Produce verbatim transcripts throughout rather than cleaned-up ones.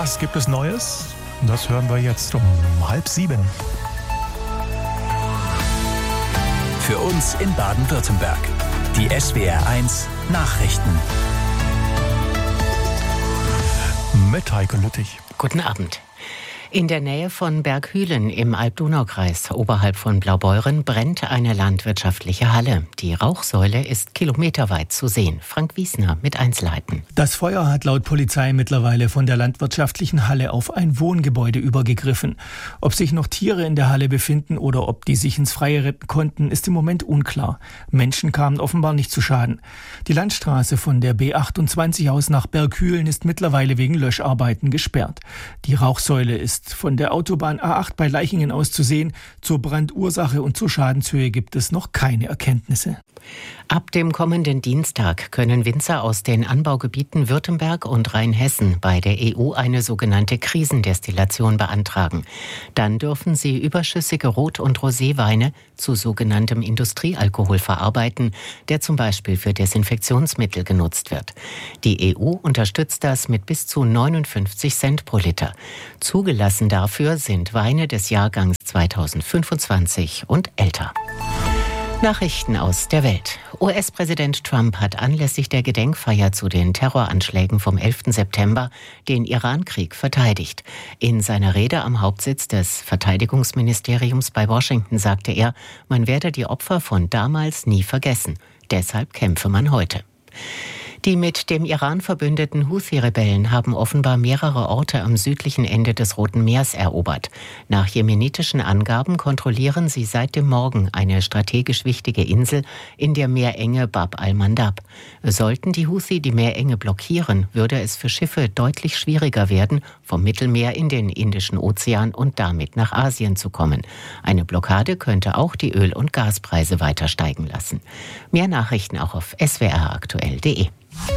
Was gibt es Neues? Das hören wir jetzt um halb sieben. Für uns in Baden-Württemberg. Die S W R eins Nachrichten. Mit Heike Lüttich. Guten Abend. In der Nähe von Berghülen im Alb-Donau-Kreis oberhalb von Blaubeuren brennt eine landwirtschaftliche Halle. Die Rauchsäule ist kilometerweit zu sehen. Frank Wiesner mit Einzelheiten. Das Feuer hat laut Polizei mittlerweile von der landwirtschaftlichen Halle auf ein Wohngebäude übergegriffen. Ob sich noch Tiere in der Halle befinden oder ob die sich ins Freie retten konnten, ist im Moment unklar. Menschen kamen offenbar nicht zu Schaden. Die Landstraße von der B achtundzwanzig aus nach Berghülen ist mittlerweile wegen Löscharbeiten gesperrt. Die Rauchsäule ist von der Autobahn A acht bei Leichingen aus zu sehen. Zur Brandursache und zur Schadenshöhe gibt es noch keine Erkenntnisse. Ab dem kommenden Dienstag können Winzer aus den Anbaugebieten Württemberg und Rheinhessen bei der E U eine sogenannte Krisendestillation beantragen. Dann dürfen sie überschüssige Rot- und Roséweine zu sogenanntem Industriealkohol verarbeiten, der zum Beispiel für Desinfektionsmittel genutzt wird. Die E U unterstützt das mit bis zu neunundfünfzig Cent pro Liter. Zugelassen dafür sind Weine des Jahrgangs zweitausendfünfundzwanzig und älter. Nachrichten aus der Welt. U S-Präsident Trump hat anlässlich der Gedenkfeier zu den Terroranschlägen vom elften September den Irankrieg verteidigt. In seiner Rede am Hauptsitz des Verteidigungsministeriums bei Washington sagte er, man werde die Opfer von damals nie vergessen. Deshalb kämpfe man heute. Die mit dem Iran verbündeten Houthi-Rebellen haben offenbar mehrere Orte am südlichen Ende des Roten Meers erobert. Nach jemenitischen Angaben kontrollieren sie seit dem Morgen eine strategisch wichtige Insel in der Meerenge Bab al-Mandab. Sollten die Houthi die Meerenge blockieren, würde es für Schiffe deutlich schwieriger werden, vom Mittelmeer in den Indischen Ozean und damit nach Asien zu kommen. Eine Blockade könnte auch die Öl- und Gaspreise weiter steigen lassen. Mehr Nachrichten auch auf s w r aktuell punkt d e.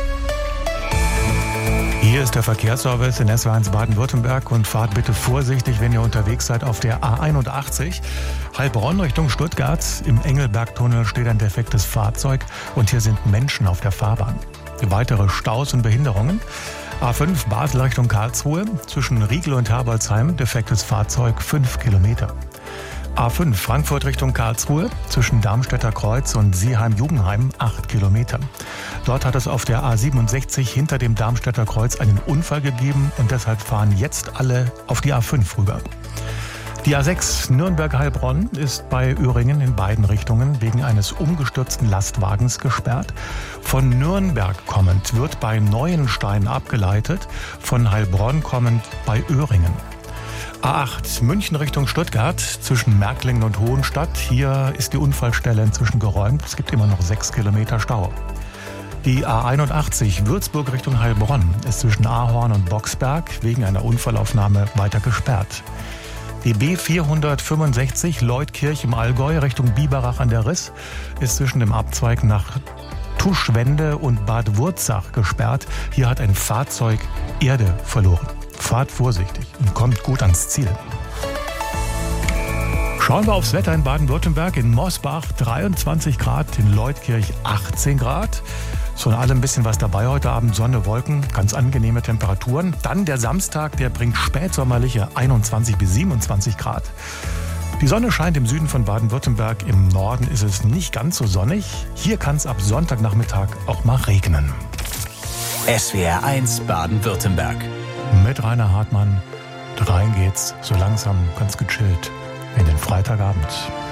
Hier ist der Verkehrsservice in S W R eins Baden-Württemberg und fahrt bitte vorsichtig, wenn ihr unterwegs seid auf der A einundachtzig. Heilbronn Richtung Stuttgart. Im Engelbergtunnel steht ein defektes Fahrzeug und hier sind Menschen auf der Fahrbahn. Weitere Staus und Behinderungen. A fünf Basel Richtung Karlsruhe. Zwischen Riegel und Herbolzheim defektes Fahrzeug fünf Kilometer. A fünf Frankfurt Richtung Karlsruhe, zwischen Darmstädter Kreuz und Seeheim-Jugendheim acht Kilometer. Dort hat es auf der A siebenundsechzig hinter dem Darmstädter Kreuz einen Unfall gegeben und deshalb fahren jetzt alle auf die A fünf rüber. Die A sechs Nürnberg-Heilbronn ist bei Öhringen in beiden Richtungen wegen eines umgestürzten Lastwagens gesperrt. Von Nürnberg kommend wird bei Neuenstein abgeleitet, von Heilbronn kommend bei Öhringen. A acht München Richtung Stuttgart zwischen Märklingen und Hohenstadt. Hier ist die Unfallstelle inzwischen geräumt. Es gibt immer noch sechs Kilometer Stau. Die A einundachtzig Würzburg Richtung Heilbronn ist zwischen Ahorn und Boxberg wegen einer Unfallaufnahme weiter gesperrt. Die B vierhundertfünfundsechzig Leutkirch im Allgäu Richtung Biberach an der Riss ist zwischen dem Abzweig nach Tuschwende und Bad Wurzach gesperrt. Hier hat ein Fahrzeug Erde verloren. Fahrt vorsichtig und kommt gut ans Ziel. Schauen wir aufs Wetter in Baden-Württemberg. In Mosbach dreiundzwanzig Grad, in Leutkirch achtzehn Grad. So in allem ein bisschen was dabei heute Abend. Sonne, Wolken, ganz angenehme Temperaturen. Dann der Samstag, der bringt spätsommerliche einundzwanzig bis siebenundzwanzig Grad. Die Sonne scheint im Süden von Baden-Württemberg. Im Norden ist es nicht ganz so sonnig. Hier kann es ab Sonntagnachmittag auch mal regnen. S W R eins Baden-Württemberg. Mit Rainer Hartmann. Rein geht's so langsam ganz gechillt in den Freitagabend.